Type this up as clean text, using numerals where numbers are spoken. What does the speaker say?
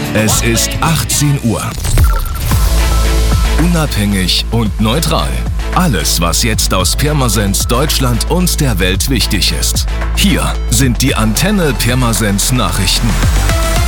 Es ist 18 Uhr. Unabhängig und neutral. Alles, was jetzt aus Pirmasens Deutschland und der Welt wichtig ist. Hier sind die Antenne Pirmasens Nachrichten.